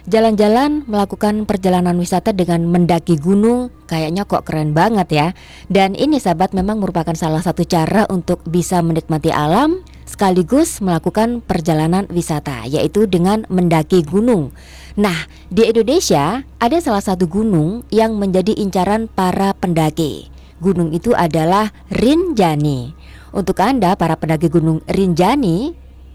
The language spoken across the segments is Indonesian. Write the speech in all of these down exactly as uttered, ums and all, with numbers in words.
Jalan-jalan melakukan perjalanan wisata dengan mendaki gunung kayaknya kok keren banget ya. Dan ini sahabat memang merupakan salah satu cara untuk bisa menikmati alam sekaligus melakukan perjalanan wisata, yaitu dengan mendaki gunung. Nah, di Indonesia ada salah satu gunung yang menjadi incaran para pendaki. Gunung itu adalah Rinjani. Untuk Anda para pendaki gunung Rinjani,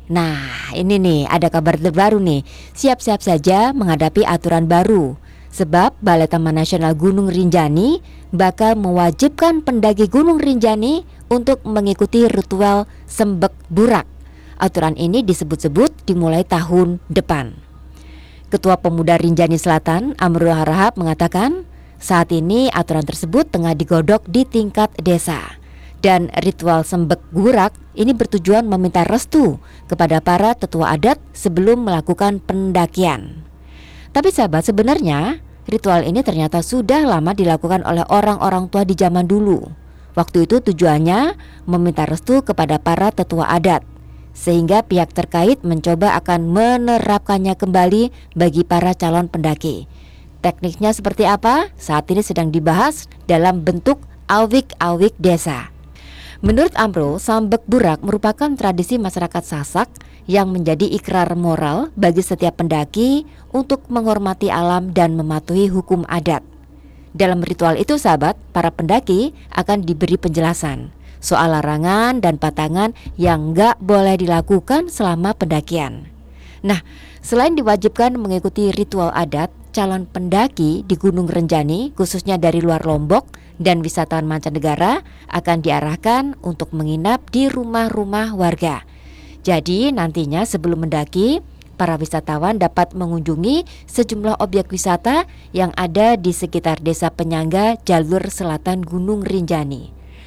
nah ini nih ada kabar terbaru nih. Siap-siap saja menghadapi aturan baru. Sebab Balai Taman Nasional Gunung Rinjani bakal mewajibkan pendaki Gunung Rinjani untuk mengikuti ritual sembek burak. Aturan ini disebut-sebut dimulai tahun depan. Ketua Pemuda Rinjani Selatan, Amrul Harahap, mengatakan saat ini aturan tersebut tengah digodok di tingkat desa. Dan ritual sembek burak ini bertujuan meminta restu kepada para tetua adat sebelum melakukan pendakian. Tapi sahabat, sebenarnya ritual ini ternyata sudah lama dilakukan oleh orang-orang tua di zaman dulu. Waktu itu tujuannya meminta restu kepada para tetua adat, sehingga pihak terkait mencoba akan menerapkannya kembali bagi para calon pendaki. Tekniknya seperti apa? Saat ini sedang dibahas dalam bentuk awik-awik desa. Menurut Amro, sambek burak merupakan tradisi masyarakat Sasak yang menjadi ikrar moral bagi setiap pendaki untuk menghormati alam dan mematuhi hukum adat. Dalam ritual itu sahabat, para pendaki akan diberi penjelasan soal larangan dan patangan yang nggak boleh dilakukan selama pendakian. Nah, selain diwajibkan mengikuti ritual adat, calon pendaki di Gunung Rinjani khususnya dari luar Lombok dan wisatawan mancanegara akan diarahkan untuk menginap di rumah-rumah warga. Jadi nantinya sebelum mendaki, para wisatawan dapat mengunjungi sejumlah objek wisata yang ada di sekitar desa penyangga jalur selatan Gunung Rinjani.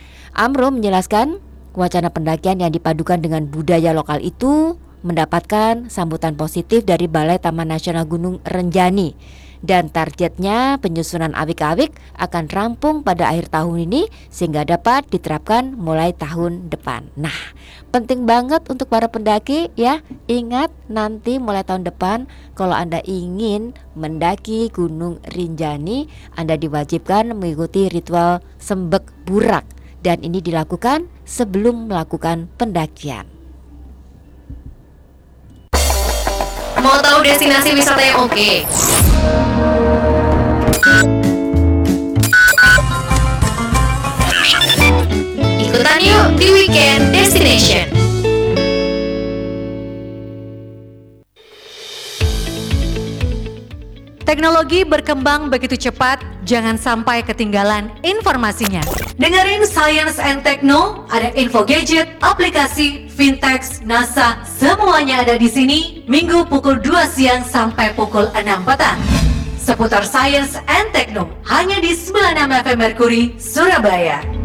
Amro menjelaskan, wacana pendakian yang dipadukan dengan budaya lokal itu mendapatkan sambutan positif dari Balai Taman Nasional Gunung Rinjani. Dan targetnya penyusunan awik-awik akan rampung pada akhir tahun ini sehingga dapat diterapkan mulai tahun depan. Nah, penting banget untuk para pendaki ya. Ingat nanti mulai tahun depan kalau Anda ingin mendaki Gunung Rinjani, Anda diwajibkan mengikuti ritual sembek burak. Dan ini dilakukan sebelum melakukan pendakian. Mau tahu destinasi wisata yang oke? Ikutan yuk di Weekend Destination. Teknologi berkembang begitu cepat, jangan sampai ketinggalan informasinya. Dengerin Science and Techno, ada info gadget, aplikasi, fintech, NASA, semuanya ada di sini. Minggu pukul dua siang sampai pukul enam petang. Seputar Science and Techno, hanya di sembilan puluh enam F M Mercury, Surabaya.